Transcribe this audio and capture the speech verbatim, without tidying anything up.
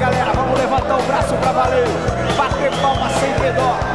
galera, vamos levantar o braço pra valer. Bater palma sem redor.